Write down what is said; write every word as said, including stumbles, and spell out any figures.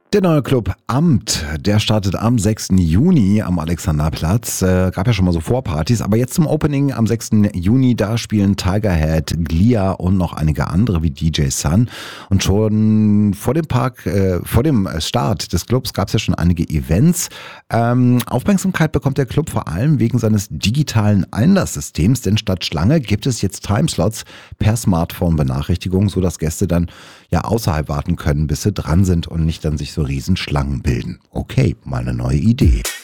Der neue Club Amt, der startet am sechsten Juni am Alexanderplatz. Äh, gab ja schon mal so Vorpartys, aber jetzt zum Opening am sechsten Juni, da spielen Tigerhead, Glia und noch einige andere wie D J Sun. Und schon vor dem Park, äh, vor dem Start des Clubs gab es ja schon einige Events. Ähm, Aufmerksamkeit bekommt der Club vor allem wegen seines digitalen Einlasssystems, denn statt Schlange gibt es jetzt Timeslots per Smartphone-Benachrichtigung, sodass Gäste dann ja außerhalb warten können, bis sie dran sind und nicht dann sich so Riesenschlangen bilden. Okay, mal eine neue Idee.